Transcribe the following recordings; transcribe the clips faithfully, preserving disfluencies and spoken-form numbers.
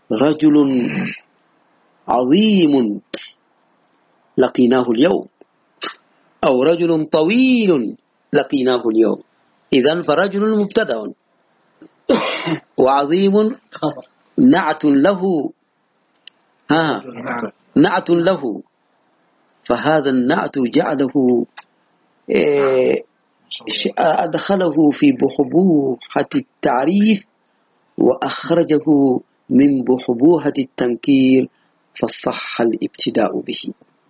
رجل عظيم لقيناه اليوم، أو رجل طويل لقيناه اليوم. إذن فرجل مبتدأ، وعظيم نعت له، ها نعت له، فهذا النعت جعله أدخله في بحبوحة التعريف وأخرجه من بحبوحة التنكير، فصح الابتداء به.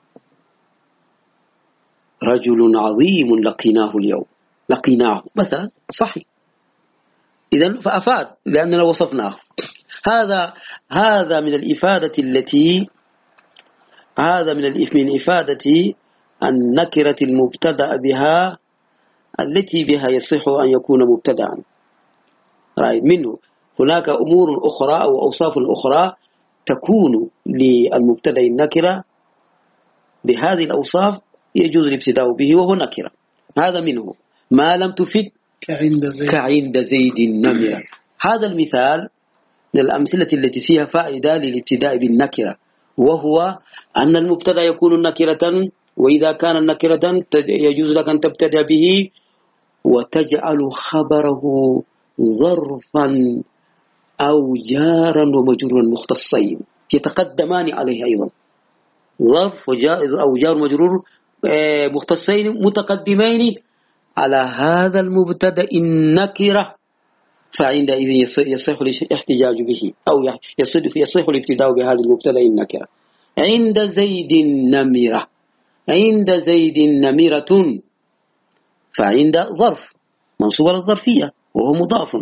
رجل عظيم لقيناه اليوم، لقيناه مثلا صحيح، إذن فأفاد لأننا وصفناه. هذا هذا من الإفادة التي هذا من من إفادة النكرة المبتدأ بها التي بها يصح أن يكون مبتدأ. رأي منه هناك أمور أخرى أو أوصاف أخرى تكون للمبتدأ النكرة بهذه الأوصاف يجوز الابتداء به وهو نكرة. هذا منه ما لم تفد كعند زيد, كعند زيد النمرة. هذا المثال من الأمثلة التي فيها فائدة للابتداء بالنكرة، وهو أن المبتدأ يكون نكرة، وإذا كان نكرة يجوز لك أن تبتدأ به وتجعل خبره ظرفا أو جارا ومجرورا مختصين يتقدمان عليه أيضا. ظرف أو جار مجرور مختصين متقدمين على هذا المبتدأ النكرة، فعندئذ يصح الاحتجاج به أو يصح الابتداء بهذا المبتدأ النكرة. عند زيد نمرة، عند زيد نمرة، فعند ظرف منصوب على الظرفية وهو مضاف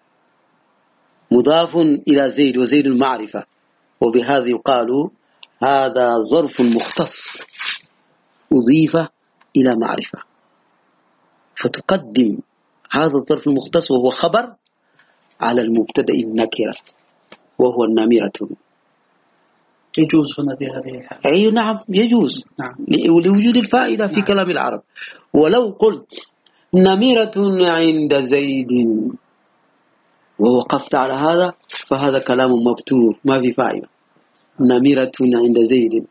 مضاف إلى زيد، وزيد المعرفة، وبهذا يقال هذا ظرف مختص أضيف إلى معرفة، فتقدم هذا الظرف المختص وهو خبر على المبتدأ النكرة وهو النمرة. يجوز هنا في هذه الحالة؟ أي نعم يجوز، نعم. لوجود الفائدة في نعم. كلام العرب. ولو قلت نمرة عند زيد ووقفت على هذا فهذا كلام مبتور ما في فائدة. نمرة عند زيد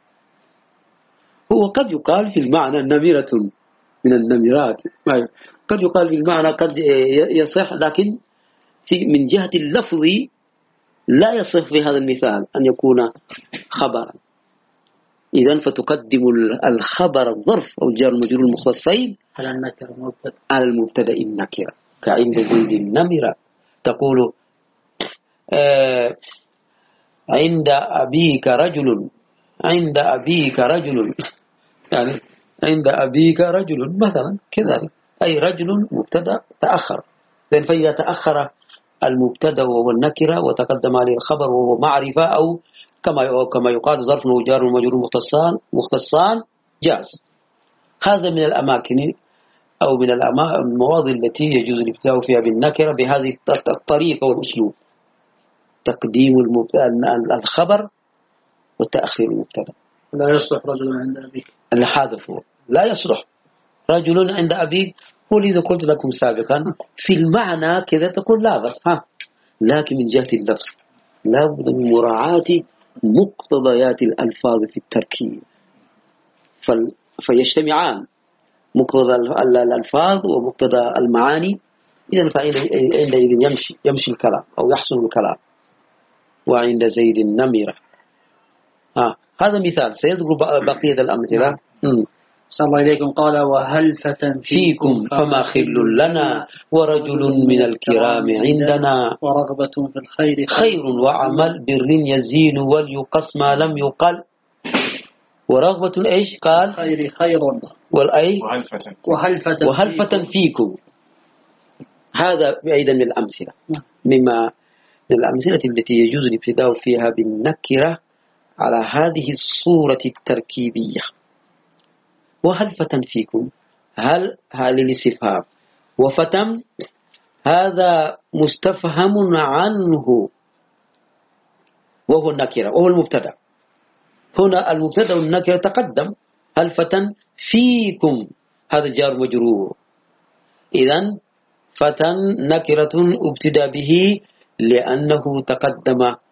هو قد يقال في المعنى نمرة من النمرات، قد يقال في المعنى قد يصح، لكن في من جهة اللفظ لا يصح في هذا المثال أن يكون خبرا. إذن فتقدم الخبر الظرف أو الجار المجرور المختصين على النكرة على المبتدأ النكرة. كعند زيد النمرة تقول آه عند أبيك رجل، عند أبيك رجل يعني عند أبيك رجل مثلا كذلك، أي رجل مبتدأ تأخر. لأن فإذا تأخر المبتدأ وهو النكرة وتقدم عليه الخبر وهو معرفة، أو كما كما يقال ظرف وجار ومجرور مختصان مختصان جاز. هذا من الأماكن أو من المواضع التي يجوز الابتداء فيها بالنكرة بهذه الطريقة والأسلوب، تقديم الخبر وتأخير المبتدأ. لا يصلح رجل عند أبيك، الحذف لا يصلح رجل عند أبيك. ولذا قلت لكم سابقا في المعنى كذا تقول لا بس ها، لكن من جهة اللفظ لا بد من مراعاة مقتضيات الألفاظ في التركيب، فيجتمعان مقتضى الألفاظ ومقتضى المعاني. إذن فعندئذ يمشي يمشي الكلام أو يحصل الكلام. وعند زيد النمرة آه. هذا مثال، سيذكر بقية الأمثلة. صلى الله إليكم. قال وهلفة فيكم فما خل لنا، ورجل من الكرام عندنا، ورغبة في الخير خير وعمل بر يزين وليقص ما لم يقل. ورغبة إيش قال؟ خير خير والأي وهلفة وهلفة, وهلفة فيكم. هذا أيضا من الأمثلة، مما من الأمثلة التي يجوز الابتداء فيها بالنكرة على هذه الصورة التركيبية. وهلفة فيكم، هل هل الاستفهام، وفتم هذا مستفهم عنه وهو النكرة وهو المبتدأ. هنا المبتدأ النكرة تقدم، هلفة فيكم هذا جار مجرور. إذن فتن نكرة ابتدى به لأنه تقدم